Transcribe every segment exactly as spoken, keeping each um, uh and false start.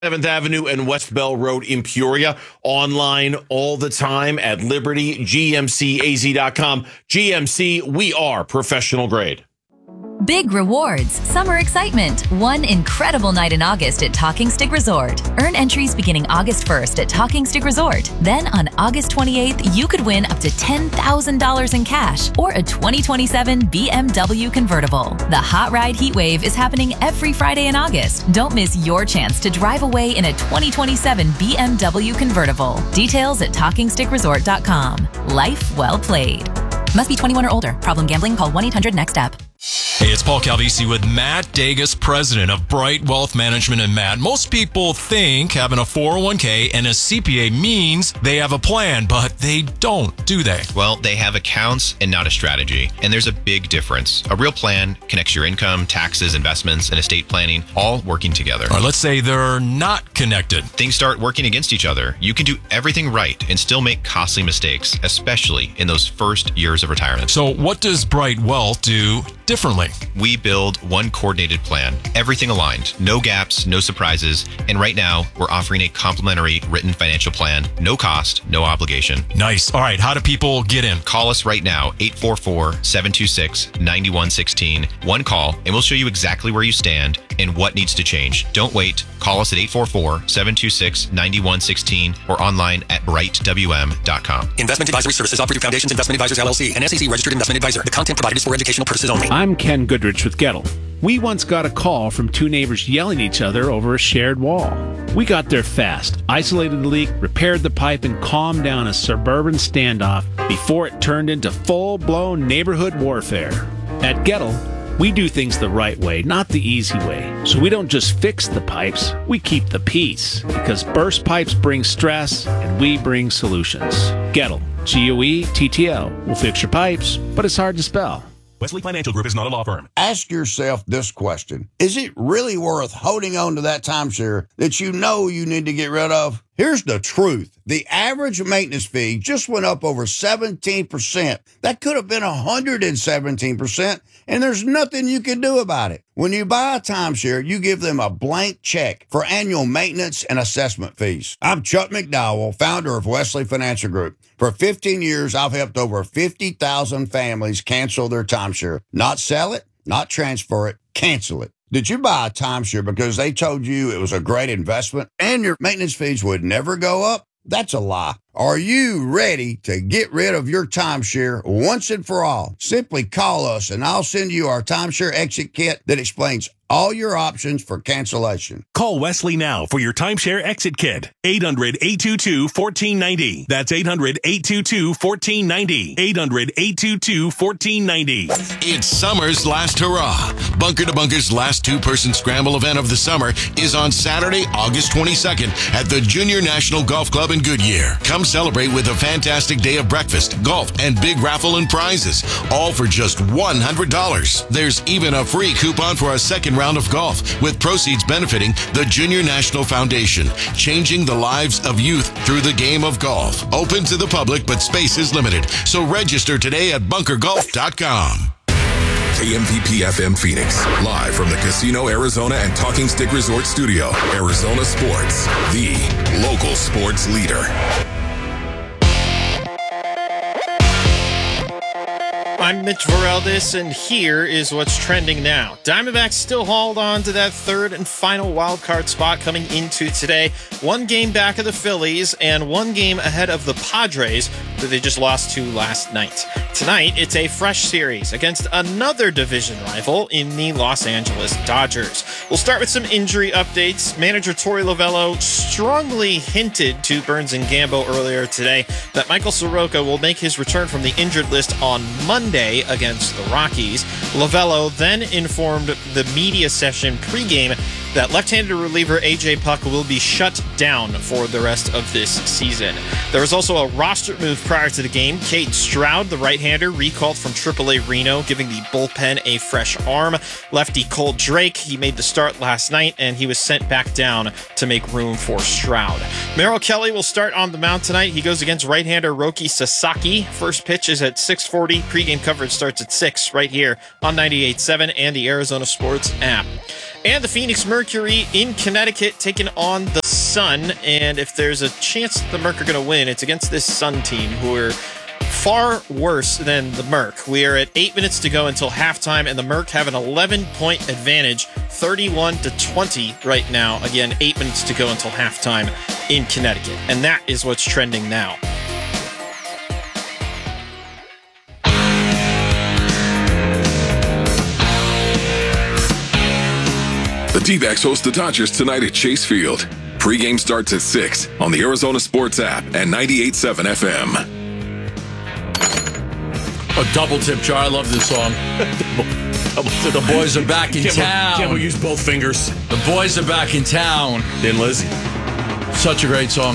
seventh Avenue and West Bell Road in Peoria. Online all the time at Liberty G M C A Z dot com. G M C, we are professional grade. Big rewards, summer excitement, one incredible night in August at Talking Stick Resort. Earn entries beginning August first at Talking Stick Resort. Then on August twenty-eighth, you could win up to ten thousand dollars in cash or a twenty twenty-seven B M W convertible. The Hot Ride Heat Wave is happening every Friday in August. Don't miss your chance to drive away in a twenty twenty-seven B M W convertible. Details at talking stick resort dot com. Life well played. Must be twenty-one or older. Problem gambling? Call one eight hundred next step. Hey, it's Paul Calvisi with Matt Dagus, president of Bright Wealth Management. And Matt, most people think having a four oh one k and a C P A means they have a plan, but they don't, do they? Well, they have accounts and not a strategy. And there's a big difference. A real plan connects your income, taxes, investments, and estate planning all working together. Or let's say they're not connected. Things start working against each other. You can do everything right and still make costly mistakes, especially in those first years of retirement. So what does Bright Wealth do differently? We build one coordinated plan, everything aligned, no gaps, no surprises. And right now, we're offering a complimentary written financial plan, no cost, no obligation. Nice. All right. How do people get in? Call us right now, eight four four, seven two six, nine one one six. One call, and we'll show you exactly where you stand and what needs to change. Don't wait. Call us at eight four four, seven two six, nine one one six or online at bright w m dot com. Investment advisory services offered through Foundations Investment Advisors, L L C, an S E C registered investment advisor. The content provided is for educational purposes only. I'm Ken Goodrich with Gettle. We once got a call from two neighbors yelling at each other over a shared wall. We got there fast, isolated the leak, repaired the pipe, and calmed down a suburban standoff before it turned into full-blown neighborhood warfare. At Gettle, we do things the right way, not the easy way. So we don't just fix the pipes, we keep the peace. Because burst pipes bring stress, and we bring solutions. Gettle, G O E T T L. We'll fix your pipes, but it's hard to spell. Wesley Financial Group is not a law firm. Ask yourself this question. Is it really worth holding on to that timeshare that you know you need to get rid of? Here's the truth. The average maintenance fee just went up over seventeen percent. That could have been one hundred seventeen percent, and there's nothing you can do about it. When you buy a timeshare, you give them a blank check for annual maintenance and assessment fees. I'm Chuck McDowell, founder of Wesley Financial Group. For fifteen years, I've helped over fifty thousand families cancel their timeshare. Not sell it, not transfer it, cancel it. Did you buy a timeshare because they told you it was a great investment and your maintenance fees would never go up? That's a lie. Are you ready to get rid of your timeshare once and for all? Simply call us and I'll send you our timeshare exit kit that explains all your options for cancellation. Call Wesley now for your timeshare exit kit. eight hundred, eight two two, one four nine zero. That's eight hundred, eight two two, one four nine zero. eight hundred, eight two two, one four nine zero. It's summer's last hurrah. Bunker to Bunker's last two-person scramble event of the summer is on Saturday, August twenty-second at the Junior National Golf Club in Goodyear. Come celebrate with a fantastic day of breakfast, golf, and big raffle and prizes, all for just one hundred dollars. There's even a free coupon for a second round of golf, with proceeds benefiting the Junior National Foundation, changing the lives of youth through the game of golf. Open to the public, but space is limited, so register today at bunker golf dot com. K M V P F M Phoenix, live from the Casino Arizona and Talking Stick Resort Studio. Arizona Sports, the local sports leader. I'm Mitch Vareldis, and here is what's trending now. Diamondbacks still hold on to that third and final wild card spot coming into today. One game back of the Phillies and one game ahead of the Padres, who they just lost to last night. Tonight, it's a fresh series against another division rival in the Los Angeles Dodgers. We'll start with some injury updates. Manager Torey Lovullo strongly hinted to Burns and Gambo earlier today that Michael Soroka will make his return from the injured list on Monday against the Rockies. Lovullo then informed the media session pregame that left-handed reliever A J Puck will be shut down for the rest of this season. There was also a roster move prior to the game. Cade Stroud, the right-hander, recalled from triple A Reno, giving the bullpen a fresh arm. Lefty Cole Drake, he made the start last night, and he was sent back down to make room for Stroud. Merrill Kelly will start on the mound tonight. He goes against right-hander Roki Sasaki. First pitch is at six forty. Pre-game coverage starts at six right here on ninety-eight point seven and the Arizona Sports app. And the Phoenix Mercury in Connecticut taking on the Sun. And if there's a chance the Merc are going to win, it's against this Sun team who are far worse than the Merc. We are at eight minutes to go until halftime, and the Merc have an eleven-point advantage, thirty-one to twenty right now. Again, eight minutes to go until halftime in Connecticut. And that is what's trending now. The D-backs host the Dodgers tonight at Chase Field. Pre-game starts at six on the Arizona Sports app and ninety-eight point seven F M. A double tip jar. I love this song. double, double tip. The boys are back in can't town. We, can't we use both fingers? The boys are back in town. Then Lizzie. Such a great song.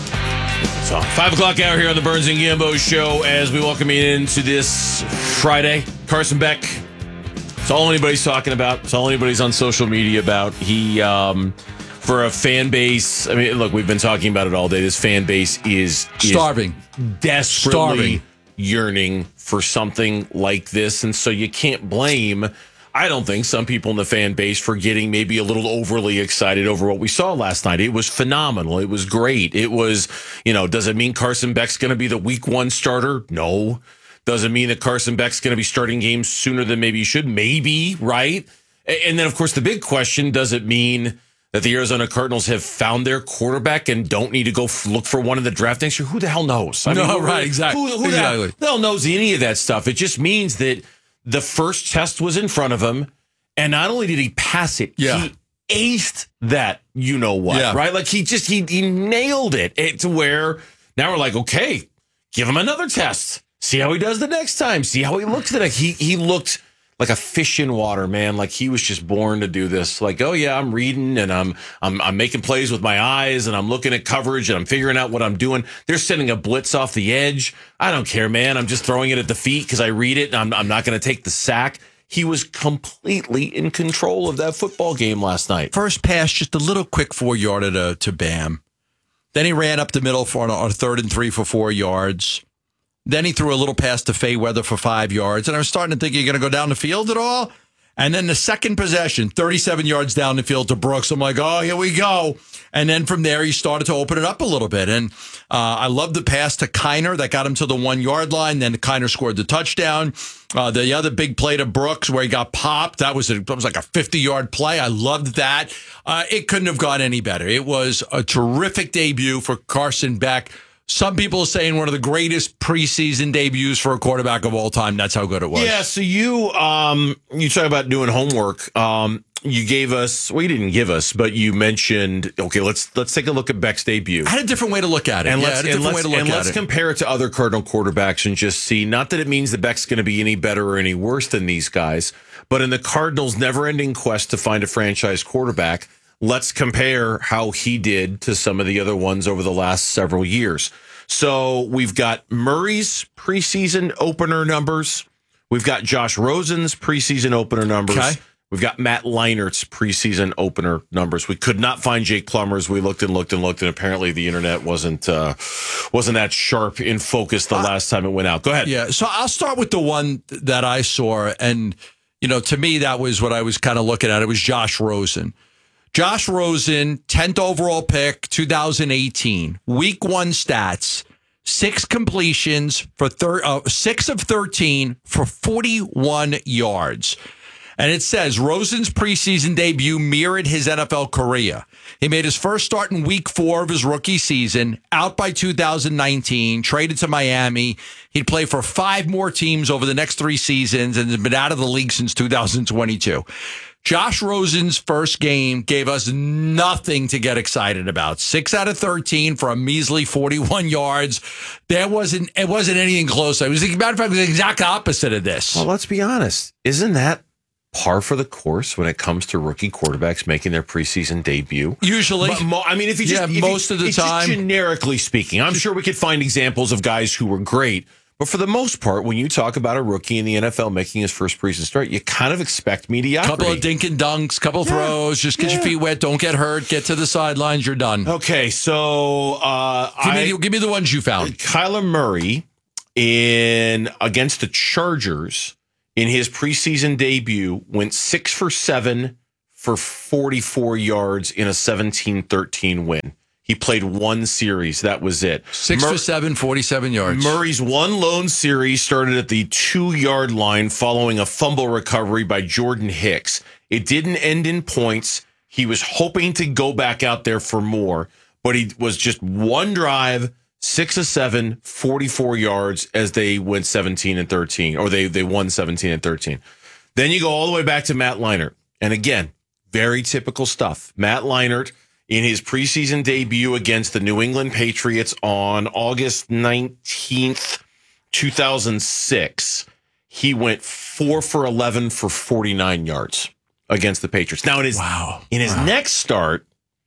So, Five o'clock hour here on the Burns and Gambo show as we welcome you into this Friday. Carson Beck. It's all anybody's talking about. It's all anybody's on social media about. He, um, for a fan base, I mean, look, we've been talking about it all day. This fan base is, is starving, desperately starving. yearning for something like this. And so you can't blame, I don't think, some people in the fan base for getting maybe a little overly excited over what we saw last night. It was phenomenal. It was great. It was, you know, does it mean Carson Beck's going to be the week one starter? No. Does it mean that Carson Beck's going to be starting games sooner than maybe he should? Maybe, right? And then, of course, the big question, does it mean that the Arizona Cardinals have found their quarterback and don't need to go f- look for one in the draft next year? Who the hell knows? I no, mean, who, right, exactly. Who, who exactly. the hell knows any of that stuff? It just means that the first test was in front of him, and not only did he pass it, yeah. he aced that, you know what, yeah. right? Like, he just, he, he nailed it, it to where now we're like, okay, give him another test. See how he does the next time. See how he looks at it. He he looked like a fish in water, man. Like he was just born to do this. Like, oh yeah, I'm reading and I'm I'm I'm making plays with my eyes and I'm looking at coverage and I'm figuring out what I'm doing. They're sending a blitz off the edge. I don't care, man. I'm just throwing it at the feet because I read it and I'm I'm not going to take the sack. He was completely in control of that football game last night. First pass, just a little quick four yarder to to Bam. Then he ran up the middle for a third and three for four yards. Then he threw a little pass to Fayweather for five yards. And I was starting to think, you're going to go down the field at all? And then the second possession, thirty-seven yards down the field to Brooks. I'm like, oh, here we go. And then from there, he started to open it up a little bit. And uh, I love the pass to Kiner that got him to the one-yard line. Then Kiner scored the touchdown. Uh, the other big play to Brooks where he got popped, that was, a, that was like a fifty-yard play. I loved that. Uh, it couldn't have gone any better. It was a terrific debut for Carson Beck. Some people are saying one of the greatest preseason debuts for a quarterback of all time. That's how good it was. Yeah, so you um you talk about doing homework. Um you gave us well, you didn't give us, but you mentioned okay, let's let's take a look at Beck's debut. I had a different way to look at it. And yeah, let's, I had a different and way to let's, look and at let's it. compare it to other Cardinal quarterbacks and just see, not that it means that Beck's going to be any better or any worse than these guys, but in the Cardinals' never-ending quest to find a franchise quarterback, let's compare how he did to some of the other ones over the last several years. So we've got Murray's preseason opener numbers. We've got Josh Rosen's preseason opener numbers. Okay. We've got Matt Leinert's preseason opener numbers. We could not find Jake Plummer's. We looked and looked and looked, and apparently the internet wasn't uh, wasn't that sharp in focus the uh, last time it went out. Go ahead. Yeah, so I'll start with the one that I saw, and you know, to me, that was what I was kind of looking at. It was Josh Rosen. Josh Rosen, tenth overall pick, two thousand eighteen. Week one stats, six completions for thir- uh, six of thirteen for forty-one yards. And it says Rosen's preseason debut mirrored his N F L career. He made his first start in week four of his rookie season, out by two thousand nineteen, traded to Miami. He'd play for five more teams over the next three seasons and has been out of the league since two thousand twenty-two. Josh Rosen's first game gave us nothing to get excited about. Six out of thirteen for a measly forty-one yards. There wasn't, it wasn't anything close. It was, as a matter of fact, it was the exact opposite of this. Well, let's be honest. Isn't that par for the course when it comes to rookie quarterbacks making their preseason debut? Usually. But mo- I mean, if you just, yeah, if most you, of the it's time. Just generically speaking, I'm sure we could find examples of guys who were great. But for the most part, when you talk about a rookie in the N F L making his first preseason start, you kind of expect mediocrity. Couple of dink and dunks, couple yeah. throws, just get yeah. your feet wet, don't get hurt, get to the sidelines, you're done. Okay, so uh, give, I, me, give me the ones you found. Kyler Murray in against the Chargers in his preseason debut went six for seven, for forty-four yards in a seventeen thirteen win. He played one series. That was it. Six Mur- for seven, forty-seven yards. Murray's one lone series started at the two-yard line following a fumble recovery by Jordan Hicks. It didn't end in points. He was hoping to go back out there for more, but he was just one drive, six of seven, forty-four yards as they went seventeen and thirteen, or they, they won seventeen and thirteen. Then you go all the way back to Matt Leinart. And again, very typical stuff. Matt Leinart, in his preseason debut against the New England Patriots on August nineteenth, two thousand six, he went four for eleven for forty-nine yards against the Patriots. Now, in his, wow. in his wow. next start,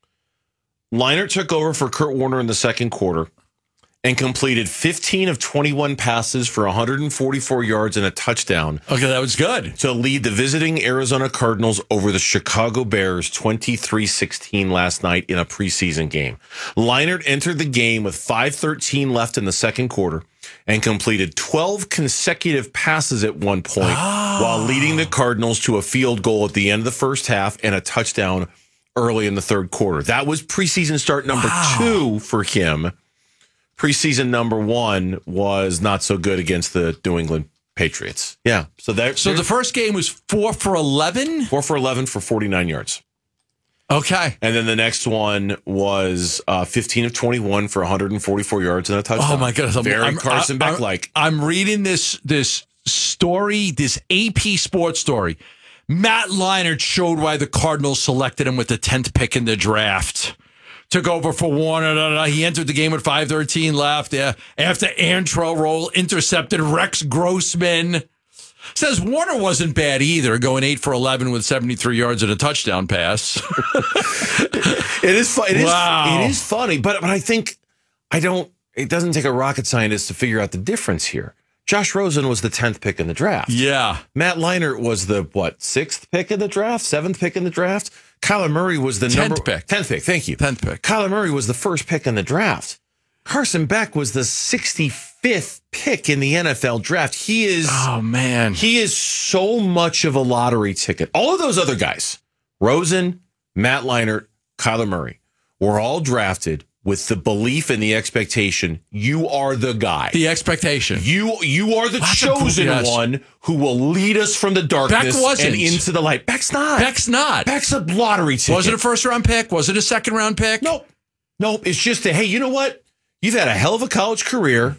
Leinart took over for Kurt Warner in the second quarter and completed fifteen of twenty-one passes for one hundred forty-four yards and a touchdown. Okay, that was good. To lead the visiting Arizona Cardinals over the Chicago Bears twenty-three sixteen last night in a preseason game. Leinart entered the game with five thirteen left in the second quarter and completed twelve consecutive passes at one point oh. while leading the Cardinals to a field goal at the end of the first half and a touchdown early in the third quarter. That was preseason start number wow. two for him. Preseason number one was not so good against the New England Patriots. Yeah. So that. So the first game was four for eleven? Four for eleven for forty-nine yards. Okay. And then the next one was uh, fifteen of twenty-one for one hundred forty-four yards and a touchdown. Oh my goodness. I'm, Very I'm, Carson I'm, Beck like. I'm reading this this story, this A P Sports story. Matt Leinart showed why the Cardinals selected him with the tenth pick in the draft. Took over for Warner. Da, da, da. He entered the game with five thirteen left. Yeah. After Antrell Roll intercepted Rex Grossman. Says Warner wasn't bad either, going eight for eleven with seventy-three yards and a touchdown pass. It is fun. It, wow. is, it is funny, but, but I think I don't. It doesn't take a rocket scientist to figure out the difference here. Josh Rosen was the tenth pick in the draft. Yeah. Matt Leinart was the, what, sixth pick in the draft? Seventh pick in the draft? Kyler Murray was the tenth number... pick. tenth pick, thank you. tenth pick. Kyler Murray was the first pick in the draft. Carson Beck was the sixty-fifth pick in the N F L draft. He is... Oh, man. He is so much of a lottery ticket. All of those other guys, Rosen, Matt Leinart, Kyler Murray, were all drafted with the belief and the expectation, you are the guy. The expectation. You you are the That's chosen yes. one who will lead us from the darkness Beck wasn't. and into the light. Beck's not. Beck's not. Beck's a lottery ticket. Was it a first round pick? Was it a second round pick? Nope. Nope. It's just a, hey, you know what? You've had a hell of a college career.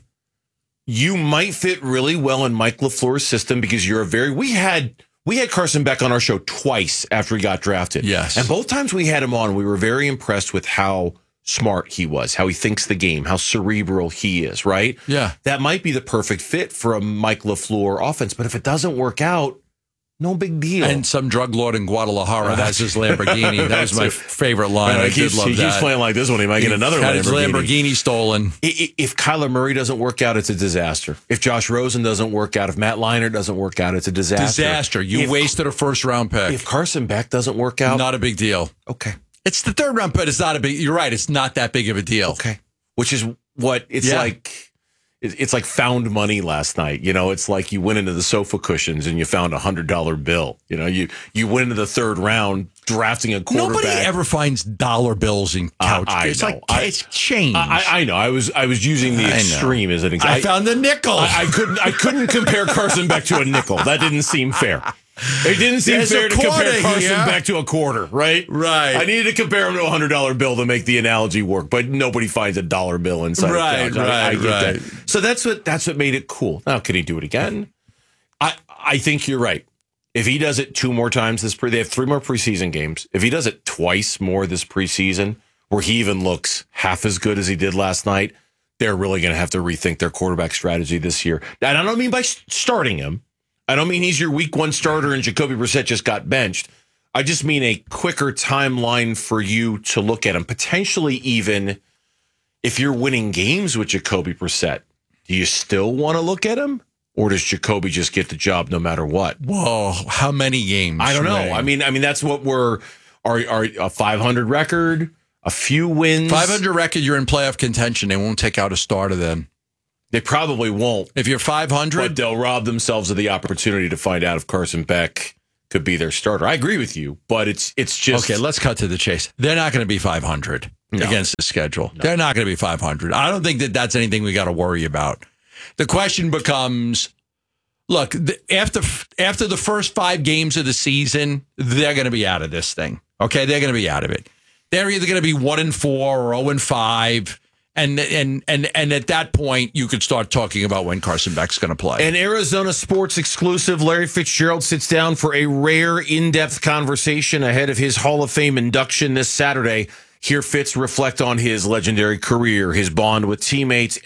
You might fit really well in Mike LaFleur's system because you're a very, we had, we had Carson Beck on our show twice after he got drafted. Yes. And both times we had him on, we were very impressed with how smart he was, how he thinks the game, how cerebral he is, right? Yeah. That might be the perfect fit for a Mike LaFleur offense, but if it doesn't work out, no big deal. And some drug lord in Guadalajara oh, has his Lamborghini. That was my favorite line. Man, I keeps, did love he that. He keeps playing like this one. He might get he another had Lamborghini. His Lamborghini stolen. If Kyler Murray doesn't work out, it's a disaster. If Josh Rosen doesn't work out, if Matt Leinart doesn't work out, it's a disaster. Disaster. You if, wasted a first round pick. If Carson Beck doesn't work out, not a big deal. Okay. It's the third round pick. It's not a big. You're right. It's not that big of a deal. Okay. Which is what it's yeah. like. It's like found money last night. You know, it's like you went into the sofa cushions and you found a hundred dollar bill. You know, you you went into the third round drafting a quarterback. Nobody ever finds dollar bills in couch. Uh, it's know. like I, it's change. I, I know. I was I was using the extreme as an example. I found the nickel. I, I couldn't I couldn't compare Carson Beck to a nickel. That didn't seem fair. It didn't seem There's fair to compare Carson here. Beck to a quarter, right? Right. I needed to compare him to a hundred dollar bill to make the analogy work, but nobody finds a dollar bill inside right, a couch. Right, I, I get right. that. So that's what that's what made it cool. Now, can he do it again? I I think you're right. If he does it two more times this pre, they have three more preseason games. If he does it twice more this preseason, where he even looks half as good as he did last night, they're really going to have to rethink their quarterback strategy this year. And I don't mean by starting him. I don't mean he's your week one starter and Jacoby Brissett just got benched. I just mean a quicker timeline for you to look at him. Potentially even if you're winning games with Jacoby Brissett, do you still want to look at him? Or does Jacoby just get the job no matter what? Whoa, how many games? I don't know. Ray? I mean, I mean that's what we're are are a five hundred record, a few wins. five hundred record, you're in playoff contention. They won't take out a starter then. They probably won't. If you're five hundred, but they'll rob themselves of the opportunity to find out if Carson Beck could be their starter. I agree with you, but it's it's just okay. Let's cut to the chase. They're not going to be five hundred No. against the schedule. No. They're not going to be five hundred. I don't think that that's anything we got to worry about. The question becomes, look, the, after after the first five games of the season, they're going to be out of this thing. Okay, they're going to be out of it. They're either going to be one and four or zero and five. And and and and at that point, you could start talking about when Carson Beck's going to play. An Arizona sports exclusive, Larry Fitzgerald sits down for a rare, in-depth conversation ahead of his Hall of Fame induction this Saturday. Hear Fitz reflect on his legendary career, his bond with teammates,